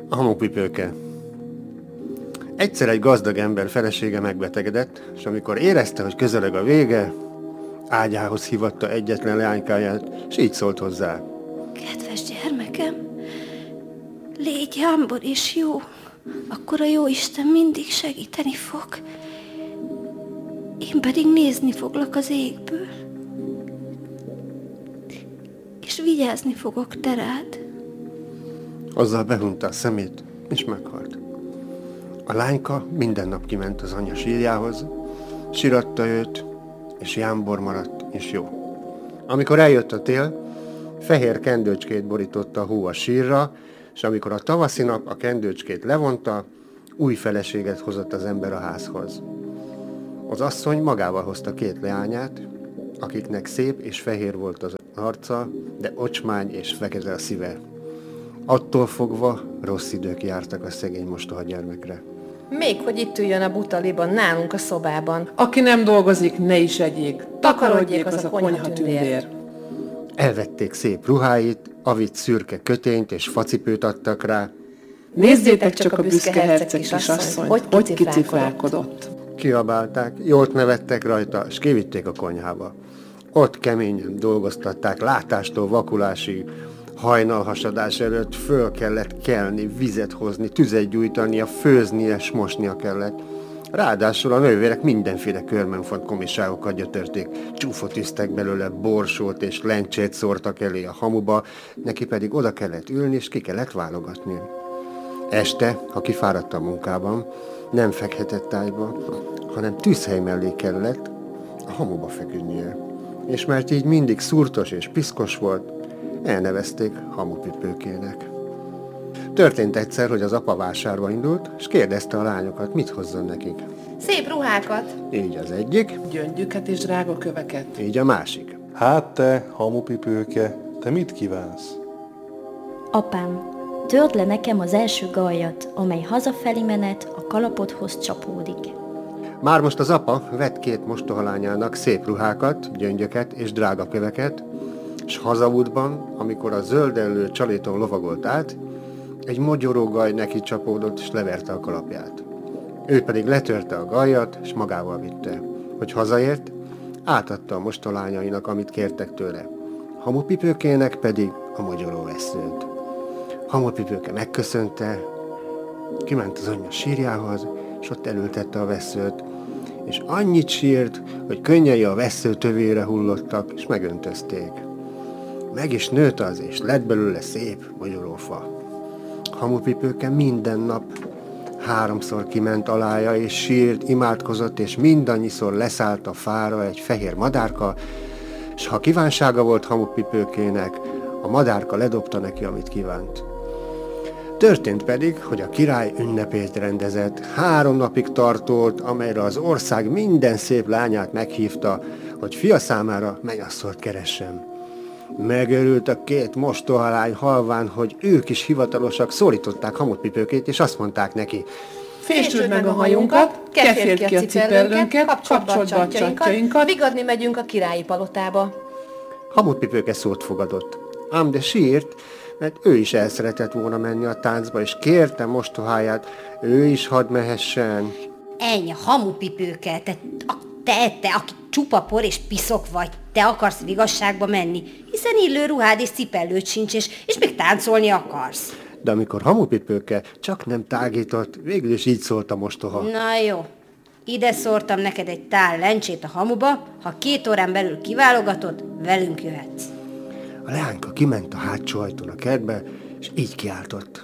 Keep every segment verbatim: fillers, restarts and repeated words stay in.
Hamupipőke. Egyszer egy gazdag ember felesége megbetegedett, és amikor érezte, hogy közeleg a vége, ágyához hívatta egyetlen leánykáját, és így szólt hozzá. Kedves gyermekem, légy jámbor és jó, akkor a Jóisten mindig segíteni fog. Én pedig nézni foglak az égből, és vigyázni fogok te rád. Azzal behunta a szemét, és meghalt. A lányka minden nap kiment az anya sírjához, síratta őt, és jámbor maradt, és jó. Amikor eljött a tél, fehér kendőcskét borította a hó a sírra, és amikor a tavaszi nap a kendőcskét levonta, új feleséget hozott az ember a házhoz. Az asszony magával hozta két leányát, akiknek szép és fehér volt az arca, de ocsmány és fekete a szíve. Attól fogva rossz idők jártak a szegény mostoha gyermekre. Még hogy itt üljön a butaliban, nálunk a szobában. Aki nem dolgozik, ne is egyék. Takarodjék az, az a konyhatündér. Elvették szép ruháit, avit szürke kötényt és facipőt adtak rá. Nézzétek csak a büszke herceg kisasszony, hogy, hogy kicifrálkodott. Kiabálták, jót nevettek rajta, és kivitték a konyhába. Ott keményen dolgoztatták látástól vakulásig. Hajnalhasadás előtt föl kellett kelni, vizet hozni, tüzet gyújtania, főznie és mosnia kellett. Ráadásul a nővérek mindenféle körmenfont komisságokat gyötörték. Csúfot üztek belőle, borsót és lencsét szórtak elé a hamuba, neki pedig oda kellett ülni, és ki kellett válogatni. Este, ha kifáradt a munkában, nem fekhetett ágyba, hanem tűzhely mellé kellett a hamuba feküdnie. És mert így mindig szúrtos és piszkos volt, elnevezték Hamupipőkének. Történt egyszer, hogy az apa vásárba indult, és kérdezte a lányokat, mit hozzon nekik. Szép ruhákat. Így az egyik. Gyöngyöket és drága köveket. Így a másik. Hát te, Hamupipőke, te mit kívánsz? Apám, törd le nekem az első gallyat, amely hazafelé menet a kalapodhoz csapódik. Már most az apa vett két mostohalányának szép ruhákat, gyöngyöket és drága köveket, és hazaútban, amikor a zöldellő csaléton lovagolt át, egy mogyorógaj neki csapódott, és leverte a kalapját. Ő pedig letörte a gajat, és magával vitte. Hogy hazaért, átadta a mostolányainak, amit kértek tőle. Hamupipőkének pedig a mogyoróvesszőt. Hamupipőke megköszönte, kiment az anyja sírjához, és ott elültette a vesszőt, és annyit sírt, hogy könnyei a vessző tövére hullottak, és megöntözték. Meg is nőtt az, és lett belőle szép mogyorófa. Hamupipőke minden nap háromszor kiment alája, és sírt, imádkozott, és mindannyiszor leszállt a fára egy fehér madárka, és ha kívánsága volt Hamupipőkének, a madárka ledobta neki, amit kívánt. Történt pedig, hogy a király ünnepét rendezett, három napig tartott, amelyre az ország minden szép lányát meghívta, hogy fia számára mennyasszonyt keressen. Megörült a két mostohalány halván, hogy ők is hivatalosak, szólították Hamupipőkét, és azt mondták neki. Féstsd meg a hajunkat, keférd ki a cipellőnket, kapcsold be a csatjainkat, vigadni megyünk a királyi palotába. Hamupipőke szót fogadott, ám de sírt, mert ő is el szeretett volna menni a táncba, és kérte mostoháját, ő is hadd mehessen. Ennyi, Hamupipőke, te, te, te, aki csupa por és piszok vagy, te akarsz igazságba menni, hiszen illő ruhád és cipellőd sincs, és, és még táncolni akarsz. De amikor Hamupipőke csak nem tágított, végül is így szólt a mostoha. Na jó, ide szórtam neked egy tál lencsét a hamuba, ha két órán belül kiválogatod, velünk jöhetsz. A leányka kiment a hátsó ajtón a kertbe, és így kiáltott.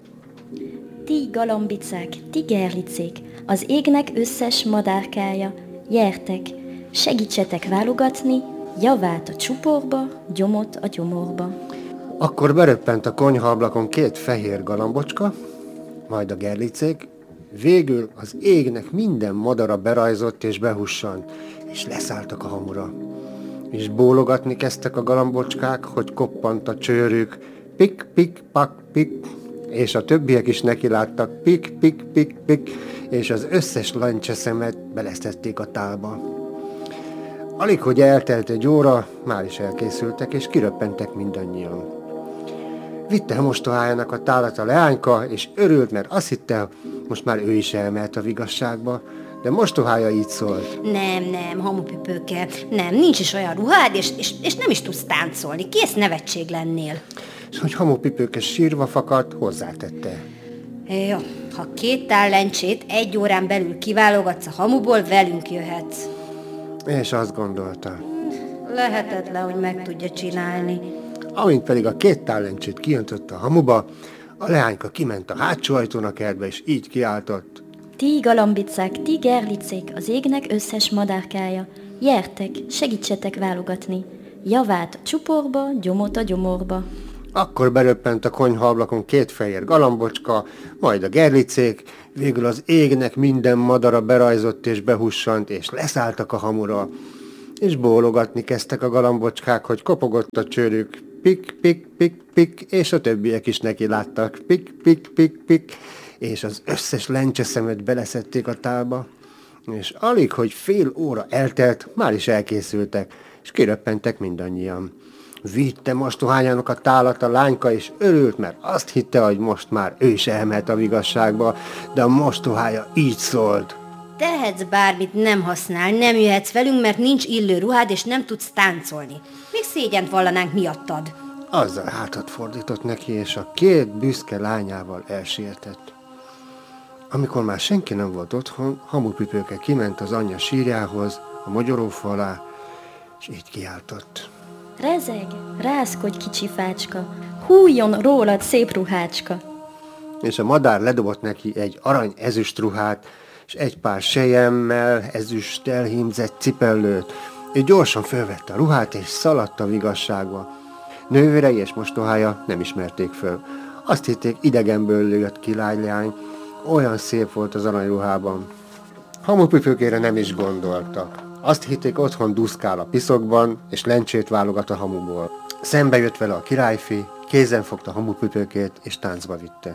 Ti galambicák, ti gerlicék, az égnek összes madárkája, gyertek, segítsetek válogatni, javát a csuporba, gyomot a gyomorba. Akkor beröppent a konyhaablakon két fehér galambocska, majd a gerlicék, végül az égnek minden madara berajzott és behussant, és leszálltak a hamura. És bólogatni kezdtek a galambocskák, hogy koppant a csőrük, pik, pik, pak, pik, és a többiek is nekiláttak, pik, pik, pik, pik, és az összes lancseszemet belesztették a tálba. Alig, hogy eltelt egy óra, már is elkészültek, és kiröppentek mindannyian. Vitte a mostohájának a tálat a leányka, és örült, mert azt hitte, most már ő is elmehet a vigasságba, de mostohája így szólt. Nem, nem, Hamupipőke, nem, nincs is olyan ruhád, és, és, és nem is tudsz táncolni. Kész nevetség lennél. És hogy Hamupipőke sírva fakadt, hozzátette. Jó, ha két tál lencsét egy órán belül kiválogatsz a hamuból, velünk jöhetsz. És azt gondolta. Lehetetlen, hogy meg tudja csinálni. Amint pedig a két tállencsét kijöntötte a hamuba, a leányka kiment a hátsó ajtón a kertbe, és így kiáltott. Ti galambicák, ti gerlicék, az égnek összes madárkája, gyertek, segítsetek válogatni. Javát a csuporba, gyomot a gyomorba. Akkor beröppent a konyhaablakon két fehér galambocska, majd a gerlicék, végül az égnek minden madara berajzott és behussant, és leszálltak a hamura. És bólogatni kezdtek a galambocskák, hogy kopogott a csőrük, pik, pik, pik, pik, és a többiek is neki láttak, pik, pik, pik, pik, és az összes lencseszemet beleszedték a tálba, és alig, hogy fél óra eltelt, már is elkészültek, és kiröppentek mindannyian. Vitte mostohányának a tálat a lányka, és örült, mert azt hitte, hogy most már ő is elmehet a vigasságba, de a mostohája így szólt. Tehetsz bármit, nem használ, nem jöhetsz velünk, mert nincs illő ruhád, és nem tudsz táncolni. Még szégyent vallanánk miattad. Azzal hátat fordított neki, és a két büszke lányával elsietett. Amikor már senki nem volt otthon, Hamupipőke kiment az anyja sírjához, a mogyorófa alá, és így kiáltott. Rezeg, rázkodj, kicsi fácska, hújjon rólad szép ruhácska. És a madár ledobott neki egy arany ezüst ruhát, és egy pár selyemmel ezüsttel hímzett cipellőt. Ő gyorsan fölvette a ruhát, és szaladt a vigasságba. Nővérei és mostohája nem ismerték föl. Azt hitték, idegenből jött ki lány, olyan szép volt az aranyruhában. Hamupipőkére nem is gondoltak. Azt hitték, otthon duszkál a piszokban, és lencsét válogat a hamuból. Szembe jött vele a királyfi, kézen fogta Hamupipőkét, és táncba vitte.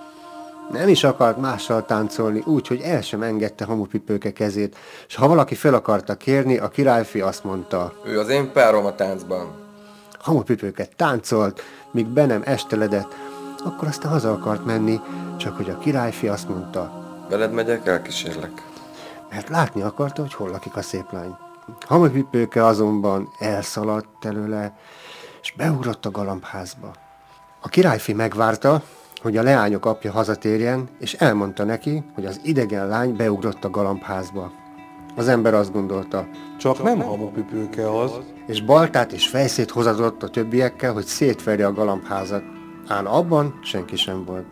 Nem is akart mással táncolni, úgy, hogy el sem engedte Hamupipőke kezét, és ha valaki fel akarta kérni, a királyfi azt mondta. Ő az én párom a táncban. Hamupipőke táncolt, míg be nem esteledett, akkor aztán haza akart menni, csak hogy a királyfi azt mondta. Veled megyek, elkísérlek. Mert látni akarta, hogy hol lakik a szép lány. Hamupipőke azonban elszaladt előle, és beugrott a galambházba. A királyfi megvárta, hogy a leányok apja hazatérjen, és elmondta neki, hogy az idegen lány beugrott a galambházba. Az ember azt gondolta, Csak nem Hamupipőke az. és baltát és fejszét hozatott a többiekkel, hogy szétverje a galambházat. Ám abban senki sem volt.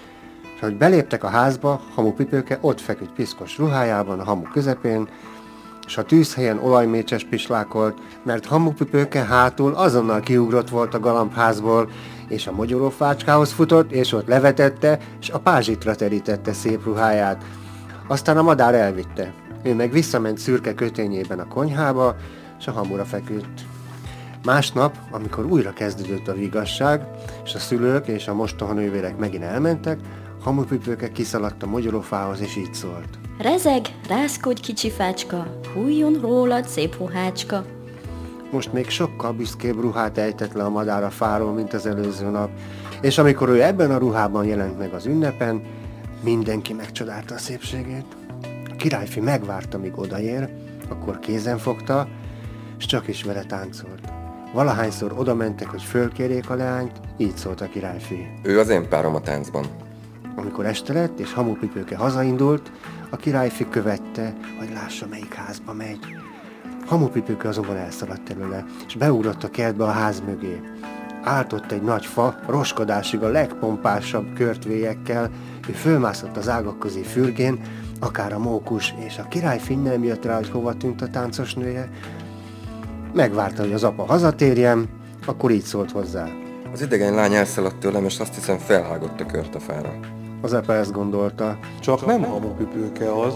És ahogy beléptek a házba, Hamupipőke ott feküdt piszkos ruhájában a hamu közepén, és a tűzhelyen olajmécses pislákolt, mert Hamupipőke hátul azonnal kiugrott volt a galambházból, és a mogyorófácskához futott, és ott levetette, és a pázsitra terítette szép ruháját. Aztán a madár elvitte. Ő meg visszament szürke kötényében a konyhába, és a hamura feküdt. Másnap, amikor újra kezdődött a vigasság, és a szülők és a mostohanővérek megint elmentek, Hamupipőke kiszaladt a mogyorófához, és így szólt. Rezeg, rázkodj, kicsi fácska, hújjon rólad szép ruhácska. Most még sokkal büszkébb ruhát ejtett le a madár a fáról, mint az előző nap, és amikor ő ebben a ruhában jelent meg az ünnepen, mindenki megcsodálta a szépségét. A királyfi megvárta, míg odaér, akkor kézen fogta, és csak is vele táncolt. Valahányszor oda mentek, hogy fölkérjék a leányt, így szólt a királyfi. Ő az én párom a táncban. Amikor este lett, és Hamupipőke hazaindult, a királyfi követte, hogy lássa, melyik házba megy. Hamupipőke azonban elszaladt előle, és beugrott a kertbe a ház mögé. Állt ott egy nagy fa, roskadásig a legpompásabb körtvélyekkel, ő fölmászott az ágak közé fürgén, akár a mókus, és a királyfi nem jött rá, hogy hova tűnt a táncos nője. Megvárta, hogy az apa hazatérjen, akkor így szólt hozzá. Az idegen lány elszaladt tőlem, és azt hiszem felhágott a kört a fára. Az apa ezt gondolta. Csak nem Hamupipőke az.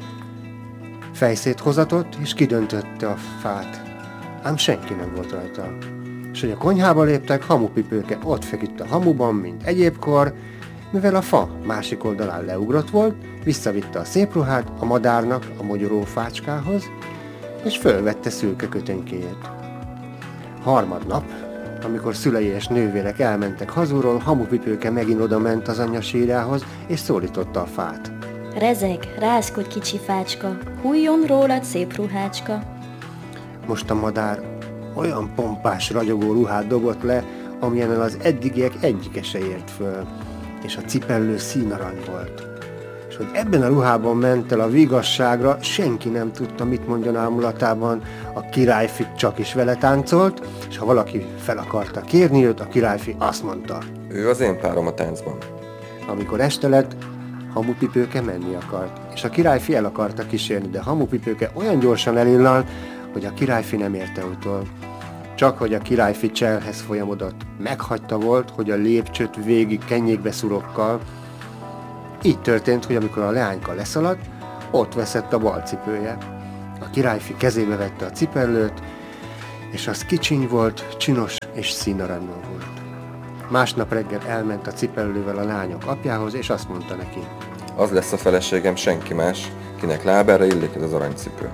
Fejszét hozatott, és kidöntötte a fát. Ám senki nem volt rajta. És hogy a konyhába léptek, Hamupipőke ott feküdt a hamuban, mint egyébkor, mivel a fa másik oldalán leugrott volt, visszavitte a szép ruhát a madárnak a mogyoró fácskához, és fölvette szürke kötenykéjét. Harmadnap, Amikor szülei és nővérek elmentek hazulról, Hamupipőke megint oda ment az anyja sírjához, és szólította a fát. Rezeg, rázkodj kicsi fácska, hújjon rólad szép ruhácska. Most a madár olyan pompás, ragyogó ruhát dobott le, amilyennel az eddigiek egyike se ért föl, és a cipellő színarany volt. És hogy ebben a ruhában ment el a vigasságra, senki nem tudta, mit mondjon ámulatában, a királyfi csak is vele táncolt, és ha valaki fel akarta kérni őt, a királyfi azt mondta. Ő az én párom a táncban. Amikor este lett, Hamupipőke menni akart, és a királyfi el akarta kísérni, de Hamupipőke olyan gyorsan elillant, hogy a királyfi nem érte utol. Csak hogy a királyfi cselhez folyamodott, meghagyta volt, hogy a lépcsőt végig kenyékbe szurokkal. Így történt, hogy amikor a leányka leszaladt, ott veszett a bal cipője. A királyfi kezébe vette a cipellőt, és az kicsiny volt, csinos és színaranyban volt. Másnap reggel elment a cipellővel a lányok apjához, és azt mondta neki. Az lesz a feleségem, senki más, kinek lábára illik ez az aranycipő.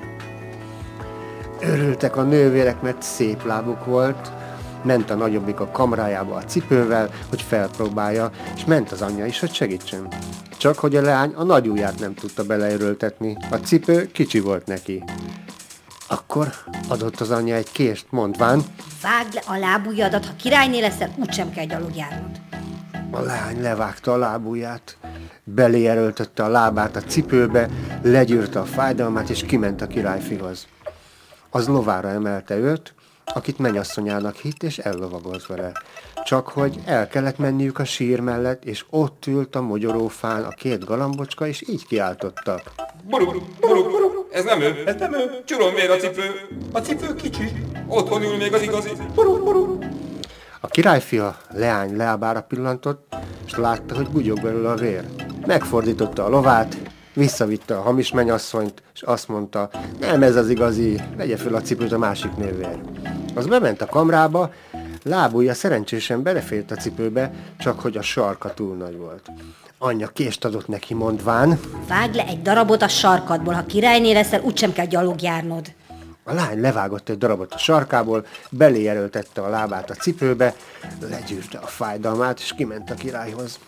Örültek a nővérek, mert szép lábuk volt. Ment a nagyobbik a kamrájába a cipővel, hogy felpróbálja, és ment az anyja is, hogy segítsen. Csak hogy a leány a nagy ujját nem tudta beleerőltetni, a cipő kicsi volt neki. Akkor adott az anyja egy kést, mondván, vágd le a lábujjadat, ha királyné leszel, úgysem kell gyalogjárnod. a leány levágta a lábujját, belé erőltette a lábát a cipőbe, legyűrte a fájdalmát, és kiment a királyfihoz. Az lovára emelte őt, akit mennyasszonyának hitt, és ellovagolt vele. Csak hogy el kellett menniük a sír mellett, és ott ült a mogyorófán a két galambocska, és így kiáltottak. Buru, buru, buru, ez nem ő, ez nem ő, csuromvér a cipő, a cipő kicsi, otthon ül még az igazi, buru, buru. A királyfi a leány lábára pillantott, és látta, hogy bugyog belőle a vér. Megfordította a lovát, visszavitte a hamis mennyasszonyt, és azt mondta, nem ez az igazi, vegye föl a cipőt a másik nővér. Az bement a kamrába, lábujja szerencsésen belefért a cipőbe, csak hogy a sarka túl nagy volt. Anyja kést adott neki, mondván, vágd le egy darabot a sarkadból, ha királyné leszel, úgysem kell gyalogjárnod. a lány levágott egy darabot a sarkából, belé erőltette a lábát a cipőbe, legyűrte a fájdalmát, és kiment a királyhoz.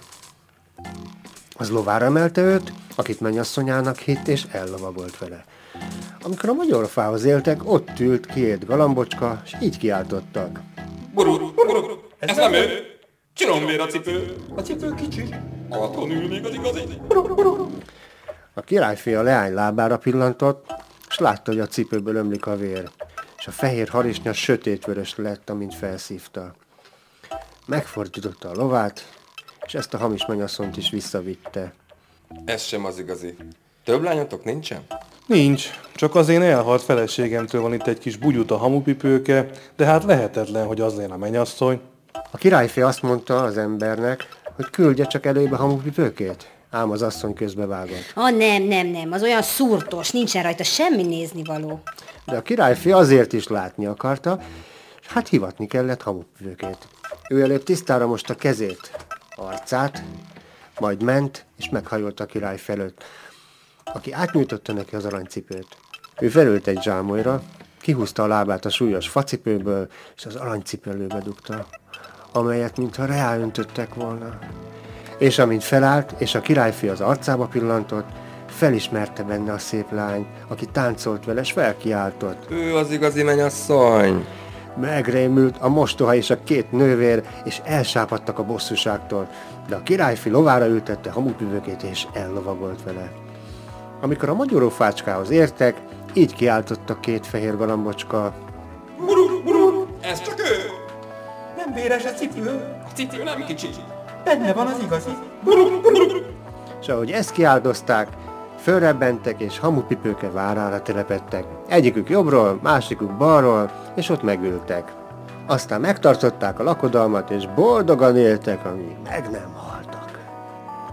Az lovára emelte őt, akit mennyasszonyának hitt, és ellovagolt vele. Amikor a magyarfához éltek, ott ült két galambocska, és így kiáltottak. Buru, buru, ez nem ő, csuromvér a cipő, a cipő kicsi, otthon ül még az igazi, buru, buru. A királyfi a leány lábára pillantott, és látta, hogy a cipőből ömlik a vér, és a fehér harisnya sötétvörös lett, amint felszívta. Megfordította a lovát, és ezt a hamis mennyasszonyt is visszavitte. Ez sem az igazi. Több lányotok nincsen? Nincs, csak az én elhalt feleségemtől van itt egy kis bugyut a Hamupipőke, de hát lehetetlen, hogy az lenne a mennyasszony. A királyfi azt mondta az embernek, hogy küldje csak előbe Hamupipőkét, ám az asszony közbevágott. Ah, nem, nem, nem, az olyan szúrtos, nincsen rajta semmi néznivaló. De a királyfi azért is látni akarta, és hát hivatni kellett Hamupipőkét. Ő előbb tisztára mosta kezét, arcát, majd ment, és meghajolt a király felőtt, aki átnyújtotta neki az aranycipőt. Ő felült egy zsámolyra, kihúzta a lábát a súlyos facipőből, és az aranycipőlőbe dugta, amelyet mintha reálöntöttek volna. És amint felállt, és a királyfi az arcába pillantott, felismerte benne a szép lány, aki táncolt vele, és felkiáltott. Ő az igazi mennyasszony! Megrémült a mostoha és a két nővér, és elsápadtak a bosszúságtól, de a királyfi lovára ültette Hamupipőkét, és ellovagolt vele. Amikor a magyarófácskához értek, így kiáltott két fehér galambocska. Buru, buru, ez csak ő! Nem véres a cipő, a cipő nem kicsi, benne van az igazi, buru, buru. És ahogy ezt kiáldozták, fölrebbentek, és Hamupipőke várára telepettek. Egyikük jobbról, másikuk balról, és ott megültek. Aztán megtartották a lakodalmat, és boldogan éltek, amíg meg nem